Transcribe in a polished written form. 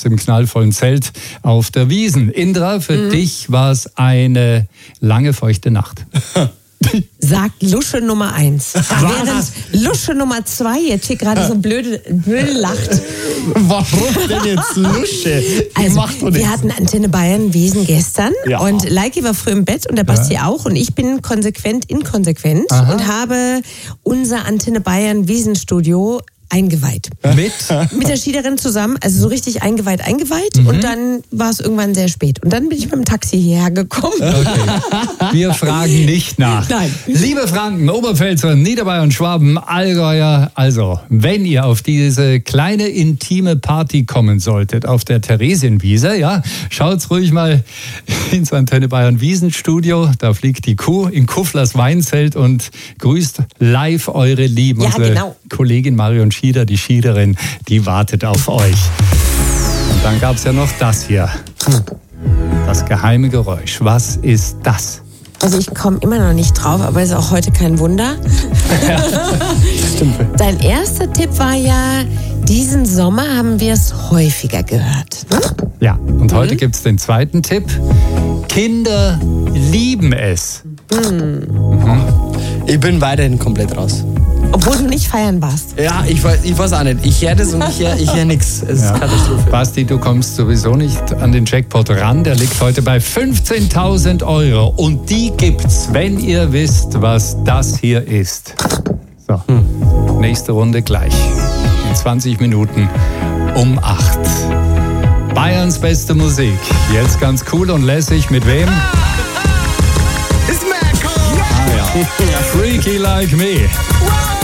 im knallvollen Zelt auf der Wiesn. Indra, für dich war es eine lange, feuchte Nacht. Sagt Lusche Nummer 1. Während Lusche Nummer 2 jetzt hier gerade so blöde lacht. Warum denn jetzt Lusche? Also, wir hatten Antenne Bayern Wiesn gestern und Leiki war früh im Bett und der Basti auch und ich bin konsequent inkonsequent und habe unser Antenne Bayern Wiesn Studio eingeweiht. Mit der Schiederin zusammen, also so richtig eingeweiht. Und dann war es irgendwann sehr spät. Und dann bin ich mit dem Taxi hierher gekommen. Okay. Wir fragen nicht nach. Nein. Liebe Franken, Oberpfälzer, Niederbayern, Schwaben, Allgäuer, also wenn ihr auf diese kleine intime Party kommen solltet, auf der Theresienwiese, schaut's ruhig mal ins Antenne Bayern Wiesenstudio. Da fliegt die Kuh in Kufflers Weinzelt und grüßt live eure Lieben. Ja, unsere genau. Kollegin Marion Schieder, die Schiederin, die wartet auf euch. Und dann gab es ja noch das hier. Das geheime Geräusch. Was ist das? Also ich komme immer noch nicht drauf, aber ist auch heute kein Wunder. Ja, stimmt. Dein erster Tipp war ja, diesen Sommer haben wir es häufiger gehört. Ne? Ja, und heute gibt es den zweiten Tipp. Kinder lieben es. Ich bin weiterhin komplett raus. Obwohl du nicht feiern warst. Ja, ich weiß auch nicht. Ich höre das und ich höre nichts. Es ist Katastrophe. Basti, du kommst sowieso nicht an den Jackpot ran. Der liegt heute bei 15.000 Euro. Und die gibt's, wenn ihr wisst, was das hier ist. So, nächste Runde gleich. In 20 Minuten um 8. Bayerns beste Musik. Jetzt ganz cool und lässig. Mit wem? It's Marco! Freaky Like Me.